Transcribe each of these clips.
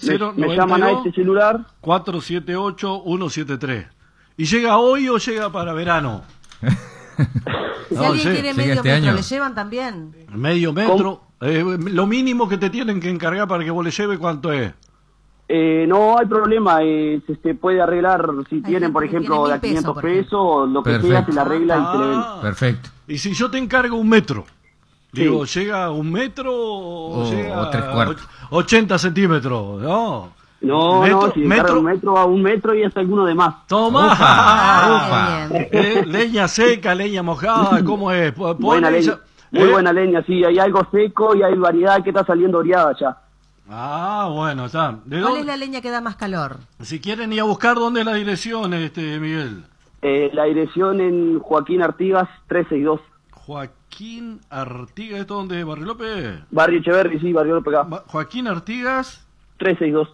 Me llaman a este celular. 478-173. ¿Y llega hoy o llega para verano? Si alguien quiere medio metro, ¿le llevan también? Medio metro. Lo mínimo que te tienen que encargar para que vos le lleves, ¿cuánto es? No hay problema, se puede arreglar si tienen, por ejemplo, de a 500 pesos o lo que sea, se le arregla y se le vende. Perfecto. Y si yo te encargo un metro, digo, Sí. ¿llega un metro o llega o 3/4? 80 centímetros? No. No, Metro, no, si encarga un metro a un metro y hasta alguno de más. ¡Toma! Opa. Leña seca, leña mojada, ¿cómo es? Buena leña, muy buena leña, sí, hay algo seco y hay variedad que está saliendo oreada ya. Ah, bueno, está. ¿Cuál es la leña que da más calor? Si quieren ir a buscar, ¿dónde es la dirección, Miguel? La dirección en Joaquín Artigas 362. Joaquín Artigas, ¿esto dónde es? ¿Barrio López? Barrio Echeverri, sí, Barrio López acá. Joaquín Artigas 362.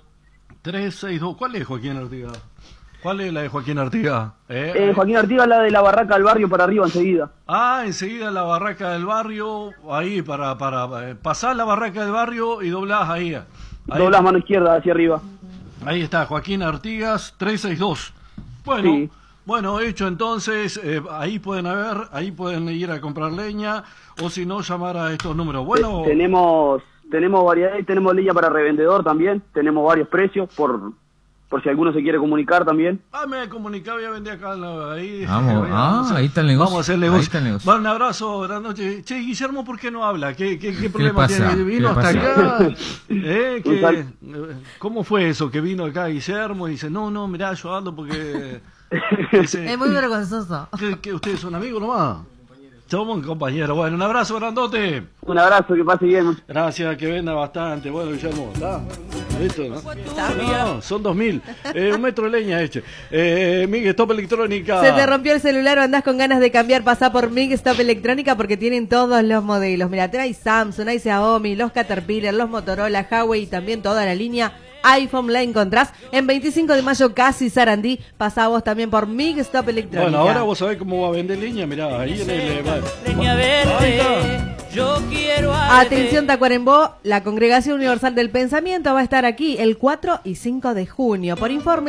362. ¿Cuál es Joaquín Artigas? ¿Cuál es la de Joaquín Artigas? Joaquín Artigas, la de la barraca del barrio para arriba enseguida. Ah, enseguida la barraca del barrio, ahí para pasar la barraca del barrio y doblás ahí. Doblás mano izquierda hacia arriba. Ahí está, Joaquín Artigas 362. Bueno, Sí. bueno, hecho entonces, ahí pueden ir a comprar leña o si no llamar a estos números. Bueno, Tenemos variedad y tenemos leña para revendedor también. Tenemos varios precios por si alguno se quiere comunicar también. me comunicaba, voy a vender acá ahí. Vamos, ahí está el negocio. Vamos a hacer negocio. Ahí está el negocio. Bueno, un abrazo, buenas noches. Che, Guillermo, ¿por qué no habla? ¿Qué problema pasa? tiene? ¿Vino ¿Qué le hasta pasa? acá? ¿Cómo fue eso? Que vino acá Guillermo y dice, no, mirá, yo ando porque... Dice, Es muy vergonzoso. que ustedes son amigos nomás. Somos compañeros. Bueno, un abrazo grandote. Un abrazo, que pase bien. Gracias, que venda bastante. Bueno, Guillermo, ¿está? ¿Listo, no? No, son 2000. Un metro de leña este. Mig Stop Electrónica. ¿Se te rompió el celular o andás con ganas de cambiar? Pasá por Mig Stop Electrónica porque tienen todos los modelos. Mira, hay Samsung, hay Xiaomi, los Caterpillar, los Motorola, Huawei y también toda la línea iPhone la encontrás en 25 de mayo, casi Sarandí. Pasá vos también por Mig Stop Electrónica. Bueno, ahora vos sabés cómo va a vender leña. Mirá, ahí en el... Leña verde, yo quiero Atención Tacuarembó, la Congregación Universal del Pensamiento va a estar aquí el 4 y 5 de junio. Por informe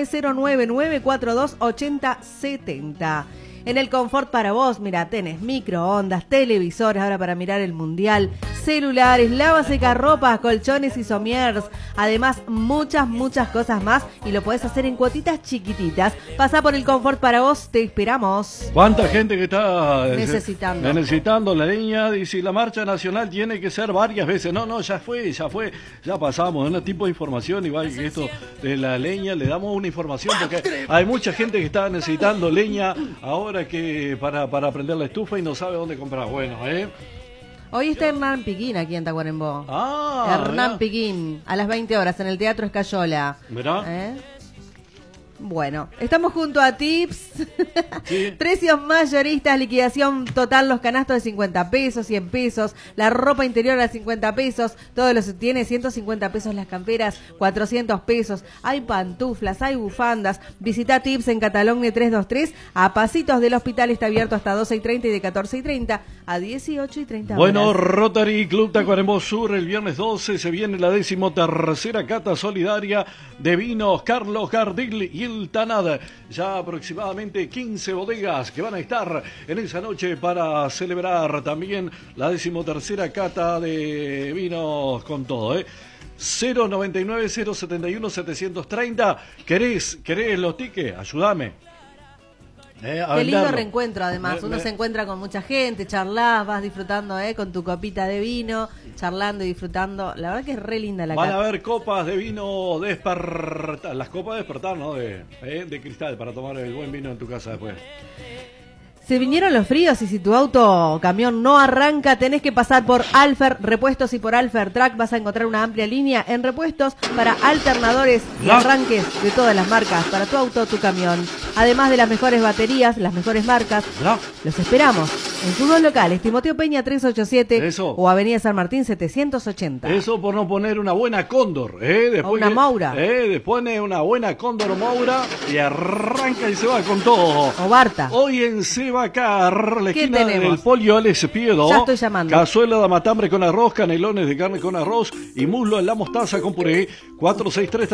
099428070. En el confort para vos, mira, tenés microondas, televisores, ahora para mirar el mundial, celulares, lavasecarropas, colchones y somiers. Además, muchas cosas más y lo podés hacer en cuotitas chiquititas. Pasá por el confort para vos, te esperamos. ¿Cuánta gente que está Necesitando la leña? Dice, la marcha nacional tiene que ser varias veces. No, ya fue, ya pasamos. Un tipo de información, igual que esto de la leña, le damos una información porque hay mucha gente que está necesitando leña ahora que para prender la estufa y no sabe dónde comprar. Bueno, Hoy está Hernán Piquín aquí en Tacuarembó. Hernán mirá. Piquín, a las 20 horas en el Teatro Escayola. Mirá. Bueno, estamos junto a Tips. Sí. Precios mayoristas, liquidación total, los canastos de 50 pesos, 100 pesos, la ropa interior a 50 pesos, todos los tiene 150 pesos las camperas, 400 pesos, hay pantuflas, hay bufandas. Visita Tips en Catalogne 323, a pasitos del hospital, está abierto hasta 12:30 y de 14:30 a 18:30 horas. Bueno, Rotary Club Tacuarembó Sur, el viernes 12 se viene la 13ª cata solidaria de vinos Carlos Gardil y el Tanada. Ya aproximadamente 15 bodegas que van a estar en esa noche para celebrar también la 13ª cata de vinos con todo, 099-071-730. ¿Querés los tickets? Ayúdame. Qué lindo reencuentro, además. Uno se encuentra con mucha gente, charlas, vas disfrutando con tu copita de vino, charlando y disfrutando. La verdad que es re linda la Van cata. a haber copas de vino despertar, las copas despertar, ¿no? De cristal para tomar el buen vino en tu casa después. Se vinieron los fríos y si tu auto o camión no arranca, tenés que pasar por Alfer Repuestos y por Alfer Track vas a encontrar una amplia línea en repuestos para alternadores y arranques de todas las marcas para tu auto o tu camión. Además de las mejores baterías, las mejores marcas. Los esperamos en sus dos locales, Timoteo Peña 387 o Avenida San Martín 780. Eso por no poner una buena Cóndor, después o una Maura. Después pone una buena Cóndor Maura y arranca y se va con todo. O Barta. Hoy en Sebacar, la esquina tenemos? del Pollo Alex Piedo. Ya estoy llamando. Cazuela de matambre con arroz, canelones de carne con arroz y muslo en la mostaza con puré. 463